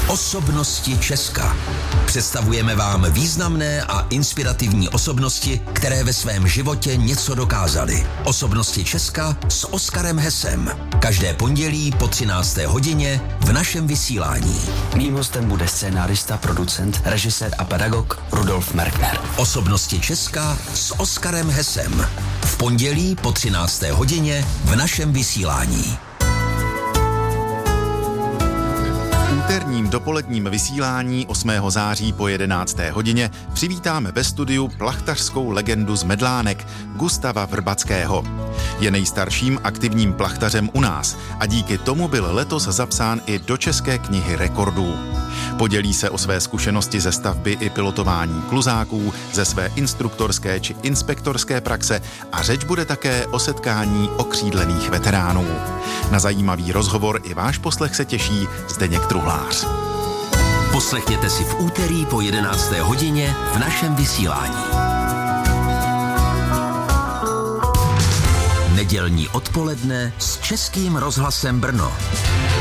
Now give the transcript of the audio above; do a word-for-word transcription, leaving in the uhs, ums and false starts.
Osobnosti Česka. Představujeme vám významné a inspirativní osobnosti, které ve svém životě něco dokázaly. Osobnosti Česka s Oskarem Hesem. Každé pondělí po třinácté hodině v našem vysílání. Mým hostem bude scénárista, producent, režisér a pedagog Rudolf Merkner. Osobnosti Česka s Oskarem Hesem. V pondělí po třinácté hodině v našem vysílání. V úterním dopoledním vysílání osmého září po jedenácté hodině přivítáme ve studiu plachtařskou legendu z Medlánek Gustava Vrbackého. Je nejstarším aktivním plachtařem u nás a díky tomu byl letos zapsán i do České knihy rekordů. Podělí se o své zkušenosti ze stavby i pilotování kluzáků, ze své instruktorské či inspektorské praxe a řeč bude také o setkání okřídlených veteránů. Na zajímavý rozhovor i váš poslech se těší Zdeněk Truhlář. Poslechněte si v úterý po jedenácté hodině v našem vysílání. Nedělní odpoledne s Českým rozhlasem Brno.